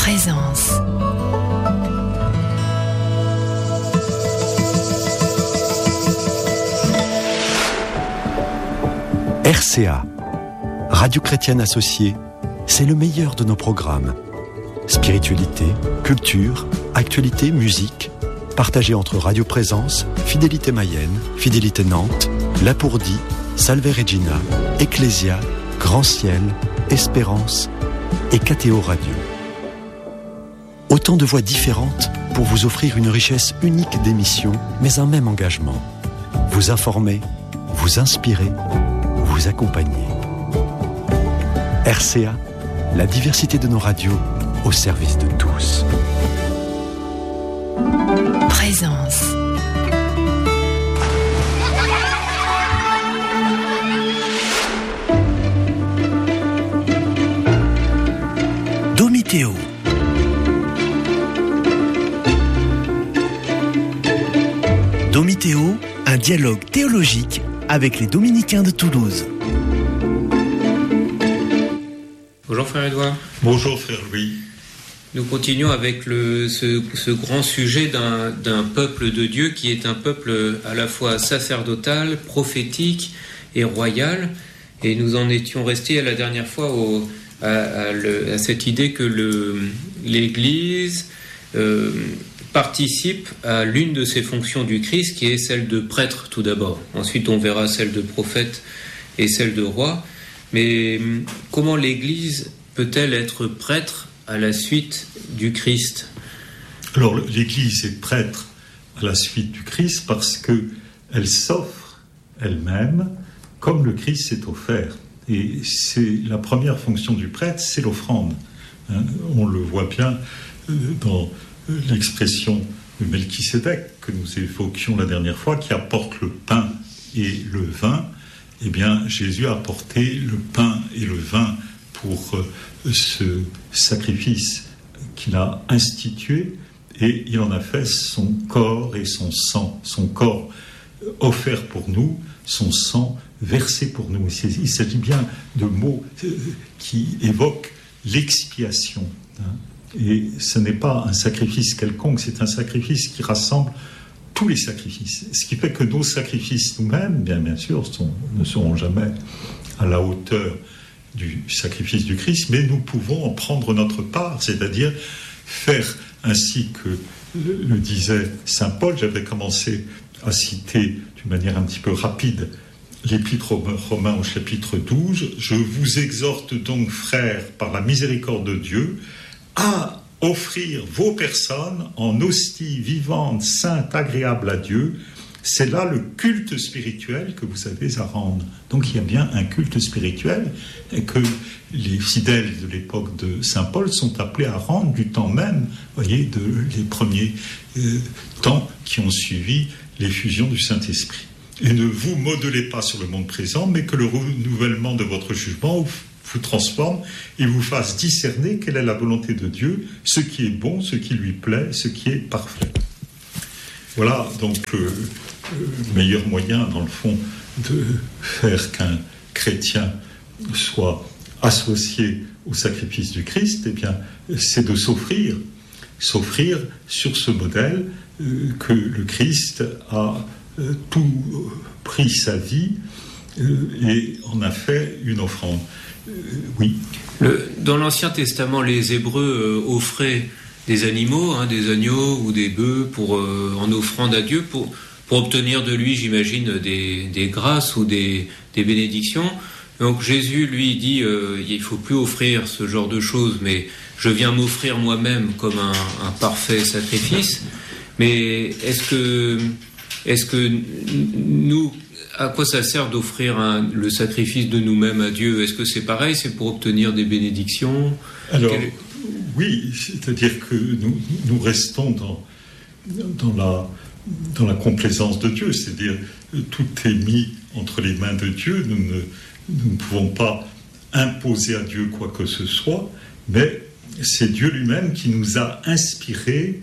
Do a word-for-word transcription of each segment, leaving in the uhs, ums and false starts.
Présence. R C A, Radio Chrétienne Associée, c'est le meilleur de nos programmes. Spiritualité, culture, actualité, musique, partagés entre Radio Présence, Fidélité Mayenne, Fidélité Nantes, Lapourdie, Salve Regina, Ecclésia, Grand Ciel, Espérance et K T O Radio. Autant de voix différentes pour vous offrir une richesse unique d'émissions, mais un même engagement. Vous informer, vous inspirer, vous accompagner. R C A, la diversité de nos radios au service de tous. Présence. Domitéo. Domitéo, un dialogue théologique avec les Dominicains de Toulouse. Bonjour frère Édouard. Bonjour frère Louis. Nous continuons avec le, ce, ce grand sujet d'un, d'un peuple de Dieu qui est un peuple à la fois sacerdotal, prophétique et royal. Et nous en étions restés à la dernière fois au, à, à, le, à cette idée que le, l'Église euh, participe à l'une de ses fonctions du Christ, qui est celle de prêtre tout d'abord. Ensuite on verra celle de prophète et celle de roi. Mais comment l'Église peut-elle être prêtre à la suite du Christ ? Alors l'Église est prêtre à la suite du Christ parce qu'elle s'offre elle-même comme le Christ s'est offert. Et c'est la première fonction du prêtre, c'est l'offrande. Hein, on le voit bien dans l'expression de Melchisédek que nous évoquions la dernière fois, qui apporte le pain et le vin. Eh bien, Jésus a apporté le pain et le vin pour ce sacrifice qu'il a institué, et il en a fait son corps et son sang, son corps offert pour nous, son sang versé pour nous. Il s'agit bien de mots qui évoquent l'expiation. Et ce n'est pas un sacrifice quelconque, c'est un sacrifice qui rassemble tous les sacrifices. Ce qui fait que nos sacrifices nous-mêmes, bien, bien sûr, sont, ne seront jamais à la hauteur du sacrifice du Christ, mais nous pouvons en prendre notre part, c'est-à-dire faire ainsi que le, le disait saint Paul. J'avais commencé à citer d'une manière un petit peu rapide l'Épître aux Romains au chapitre douze. « Je vous exhorte donc, frères, par la miséricorde de Dieu, à offrir vos personnes en hostie vivante, sainte, agréable à Dieu. C'est là le culte spirituel que vous avez à rendre. » Donc il y a bien un culte spirituel que les fidèles de l'époque de saint Paul sont appelés à rendre du temps même, voyez, de les premiers euh, temps qui ont suivi l'effusion du Saint-Esprit. Et ne vous modelez pas sur le monde présent, mais que le renouvellement de votre jugement vous transforme et vous fasse discerner quelle est la volonté de Dieu, ce qui est bon, ce qui lui plaît, ce qui est parfait. Voilà donc euh, le meilleur moyen, dans le fond, de faire qu'un chrétien soit associé au sacrifice du Christ. Eh bien, c'est de s'offrir, s'offrir sur ce modèle euh, que le Christ a euh, tout pris sa vie euh, et en a fait une offrande. Euh, oui. Le, dans l'Ancien Testament, les Hébreux euh, offraient des animaux, hein, des agneaux ou des bœufs pour, euh, en offrande à Dieu pour, pour obtenir de lui, j'imagine, des, des grâces ou des, des bénédictions. Donc Jésus, lui, dit euh, il ne faut plus offrir ce genre de choses, mais je viens m'offrir moi-même comme un, un parfait sacrifice. Mais est-ce que, est-ce que nous... À quoi ça sert d'offrir un, le sacrifice de nous-mêmes à Dieu ? Est-ce que c'est pareil ? C'est pour obtenir des bénédictions ? Alors, Quel... oui, c'est-à-dire que nous, nous restons dans, dans, la, dans la complaisance de Dieu, c'est-à-dire tout est mis entre les mains de Dieu. Nous ne, nous ne pouvons pas imposer à Dieu quoi que ce soit, mais c'est Dieu lui-même qui nous a inspiré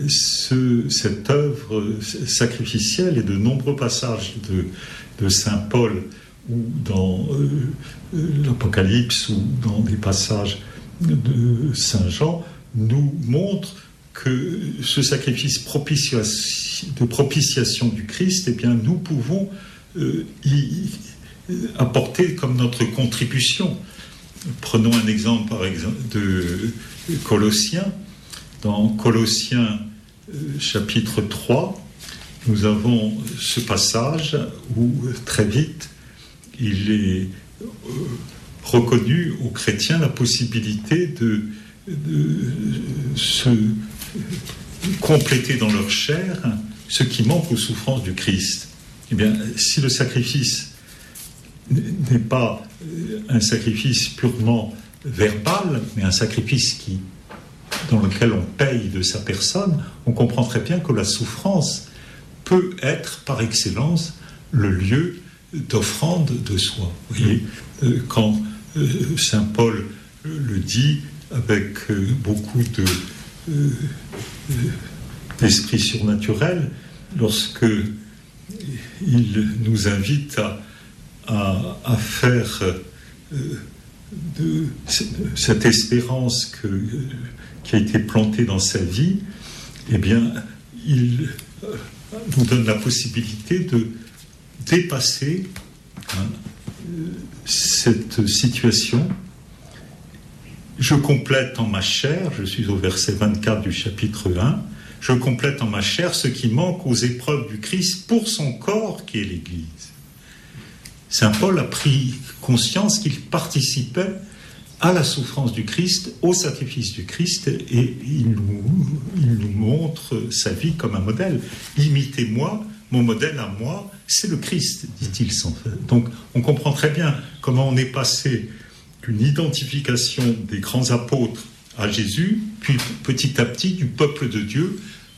ce, cette œuvre sacrificielle, et de nombreux passages de, de saint Paul ou dans euh, l'Apocalypse ou dans des passages de saint Jean nous montre que ce sacrifice propitia- de propitiation du Christ, eh bien, nous pouvons euh, y apporter comme notre contribution. Prenons un exemple, par exemple, de Colossiens. Dans Colossiens euh, chapitre trois, nous avons ce passage où, très vite, il est euh, reconnu aux chrétiens la possibilité de, de se compléter dans leur chair ce qui manque aux souffrances du Christ. Eh bien, si le sacrifice n'est pas un sacrifice purement verbal, mais un sacrifice qui, dans lequel on paye de sa personne, on comprend très bien que la souffrance peut être par excellence le lieu d'offrande de soi. Vous voyez, quand Saint Paul le dit avec beaucoup de, d'esprit surnaturel, lorsque il nous invite à À, à faire euh, de cette espérance que, qui a été plantée dans sa vie, eh bien, il euh, nous donne la possibilité de dépasser hein, cette situation. Je complète en ma chair, je suis au verset vingt-quatre du chapitre un, je complète en ma chair ce qui manque aux épreuves du Christ pour son corps qui est l'Église. Saint Paul a pris conscience qu'il participait à la souffrance du Christ, au sacrifice du Christ, et il nous, il nous montre sa vie comme un modèle. Imitez-moi, mon modèle à moi, c'est le Christ, dit-il sans fait. Donc on comprend très bien comment on est passé d'une identification des grands apôtres à Jésus, puis petit à petit du peuple de Dieu,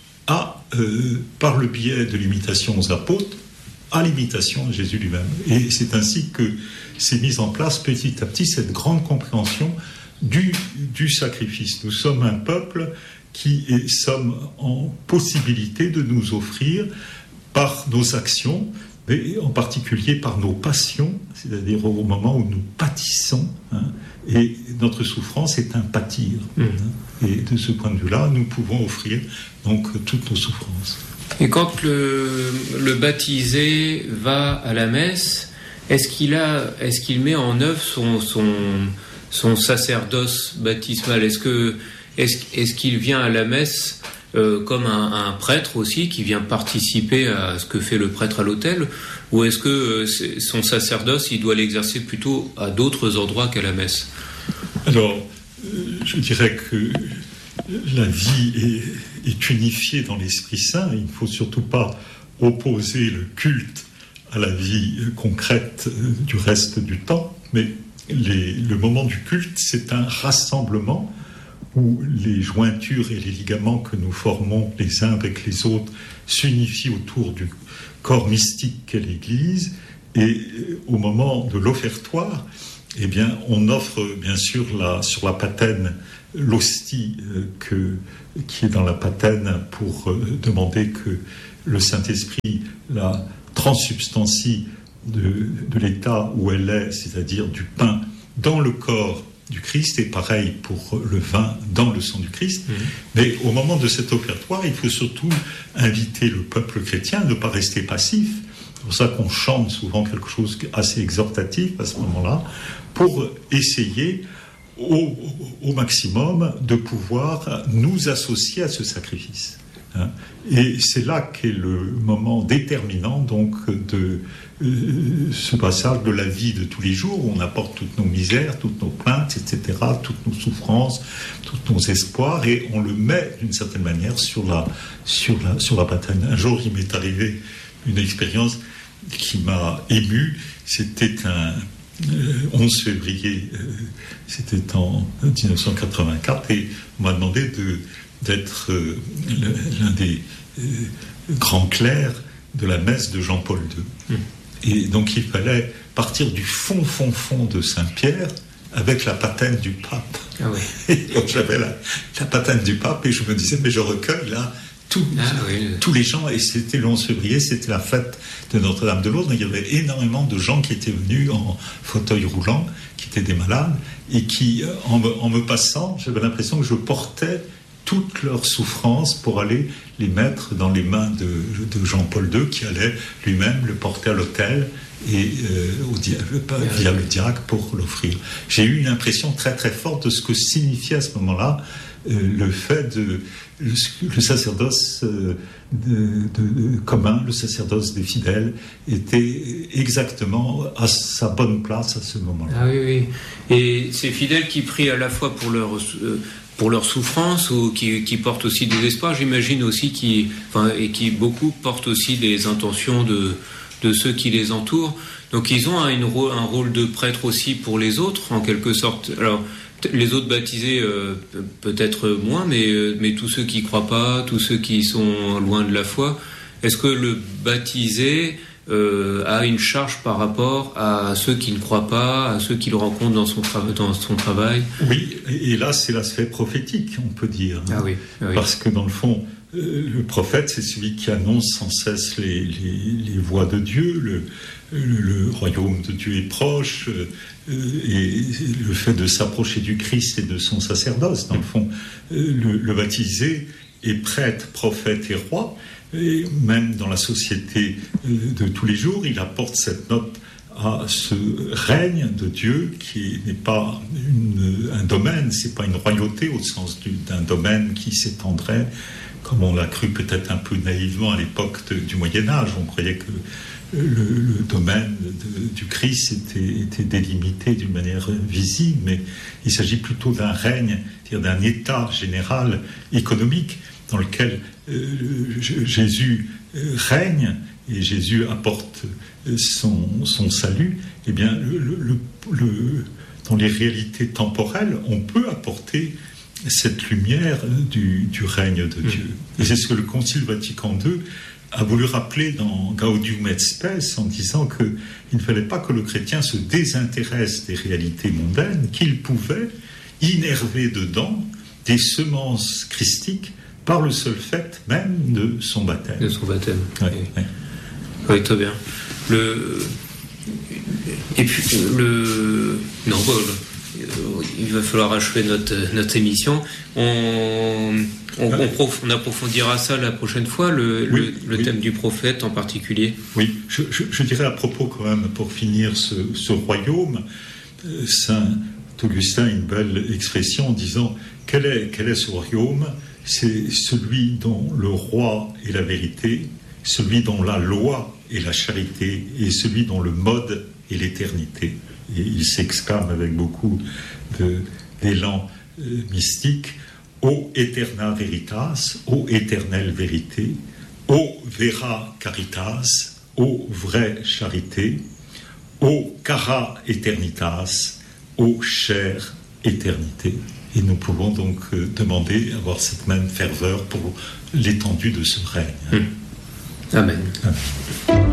à, euh, par le biais de l'imitation aux apôtres, à l'imitation de Jésus lui-même. Et c'est ainsi que s'est mise en place petit à petit cette grande compréhension du, du sacrifice. Nous sommes un peuple qui est, sommes en possibilité de nous offrir par nos actions, mais en particulier par nos passions, c'est-à-dire au moment où nous pâtissons, hein, et notre souffrance est un pâtir. Mmh. Hein, et de ce point de vue-là, nous pouvons offrir donc toutes nos souffrances. Et quand le, le baptisé va à la messe, est-ce qu'il a, est-ce qu'il met en œuvre son, son, son sacerdoce baptismal ? Est-ce que, est-ce, est-ce qu'il vient à la messe euh, comme un, un prêtre aussi, qui vient participer à ce que fait le prêtre à l'autel, ou est-ce que euh, son sacerdoce, il doit l'exercer plutôt à d'autres endroits qu'à la messe ? Alors, euh, je dirais que la vie est est unifié dans l'Esprit Saint. Il ne faut surtout pas opposer le culte à la vie concrète du reste du temps, mais les, le moment du culte, c'est un rassemblement où les jointures et les ligaments que nous formons les uns avec les autres s'unifient autour du corps mystique qu'est l'Église, et au moment de l'offertoire, eh bien, on offre bien sûr la, sur la patène l'hostie euh, que, qui est dans la patène pour euh, demander que le Saint-Esprit la transsubstantie de, de l'état où elle est, c'est-à-dire du pain dans le corps du Christ, et pareil pour le vin dans le sang du Christ. Mmh. Mais au moment de cet offertoire, il faut surtout inviter le peuple chrétien à ne pas rester passif. C'est pour ça qu'on chante souvent quelque chose assez exhortatif à ce moment-là, pour essayer Au, au maximum de pouvoir nous associer à ce sacrifice. Hein. Et c'est là qu'est le moment déterminant donc de euh, ce passage de la vie de tous les jours où on apporte toutes nos misères, toutes nos plaintes, et cetera, toutes nos souffrances, tous nos espoirs, et on le met d'une certaine manière sur la, sur la, sur la patène. Un jour, il m'est arrivé une expérience qui m'a ému. C'était un Euh, onze février, euh, c'était en dix-neuf cent quatre-vingt-quatre, et on m'a demandé de, d'être euh, l'un des euh, grands clercs de la messe de Jean-Paul deux. Mmh. Et donc il fallait partir du fond, fond, fond de Saint-Pierre avec la patène du pape. Ah oui. Et donc j'avais la, la patène du pape et je me disais, mais je recueille là Tous, ah, oui. tous les gens, et c'était le onze février, c'était la fête de Notre-Dame de Lourdes. Il y avait énormément de gens qui étaient venus en fauteuil roulant, qui étaient des malades, et qui, en me, en me passant, j'avais l'impression que je portais toutes leurs souffrances pour aller les mettre dans les mains de, de Jean-Paul deux, qui allait lui-même le porter à l'autel et euh, au, via le diacre pour l'offrir. J'ai eu une impression très très forte de ce que signifiait à ce moment-là euh, le fait de le, le sacerdoce euh, de, de, de, commun, le sacerdoce des fidèles était exactement à sa bonne place à ce moment-là. Ah oui, oui. Et ces fidèles qui prient à la fois pour leur euh, pour leur souffrance ou qui, qui portent aussi des espoirs, j'imagine aussi qui, enfin, et qui beaucoup portent aussi des intentions de de ceux qui les entourent. Donc ils ont un, une, un rôle de prêtre aussi pour les autres, en quelque sorte. Alors, les autres baptisés, euh, peut-être moins, mais, euh, mais tous ceux qui ne croient pas, tous ceux qui sont loin de la foi, est-ce que le baptisé euh, a une charge par rapport à ceux qui ne croient pas, à ceux qu'il rencontre dans son, tra- dans son travail ? Oui, et là, c'est l'aspect prophétique, on peut dire. Ah oui, ah oui. Parce que dans le fond, euh, le prophète, c'est celui qui annonce sans cesse les, les, les voies de Dieu, le, le, le royaume de Dieu est proche, euh, et le fait de s'approcher du Christ et de son sacerdoce. Dans le fond, euh, le, le baptisé est prêtre, prophète et roi, et même dans la société euh, de tous les jours, il apporte cette note à ce règne de Dieu qui n'est pas une, un domaine, c'est pas une royauté au sens du, d'un domaine qui s'étendrait, comme on l'a cru peut-être un peu naïvement à l'époque de, du Moyen-Âge. On croyait que le, le domaine de, du Christ était, était délimité d'une manière visible, mais il s'agit plutôt d'un règne, c'est-à-dire d'un état général économique dans lequel euh, Jésus règne et Jésus apporte son, son salut. Eh bien, le, le, le, dans les réalités temporelles, on peut apporter cette lumière du, du règne de Dieu. Et c'est ce que le Concile Vatican deux a voulu rappeler dans Gaudium et Spes en disant qu'il ne fallait pas que le chrétien se désintéresse des réalités mondaines, qu'il pouvait innerver dedans des semences christiques par le seul fait même de son baptême. De son baptême. Oui, oui. oui. Oui, très bien. Le... Et puis, le... Non, bon, il va falloir achever notre, notre émission. On, on, on, prof... on approfondira ça la prochaine fois, le, oui, le, le oui. thème du prophète en particulier. Oui, je, je, je dirais à propos quand même, pour finir ce, ce royaume, Saint Augustin a une belle expression en disant quel est, quel est ce royaume ? C'est celui dont le roi est la vérité, celui dont la loi est la charité et celui dont le mode est l'éternité. Et il s'exclame avec beaucoup de, d'élan euh, mystique: Ô eterna veritas, ô éternelle vérité, ô vera caritas, ô vraie charité, ô cara eternitas, ô chère éternité. Et nous pouvons donc euh, demander avoir cette même ferveur pour l'étendue de ce règne. Mmh. Amen. Amen.